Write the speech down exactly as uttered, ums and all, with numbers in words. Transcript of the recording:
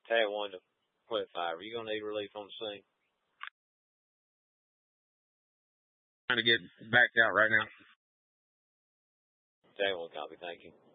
Tag one to Clip five. Are you going to need relief on the scene? Trying to get backed out right now. Tag one copy. Thank you.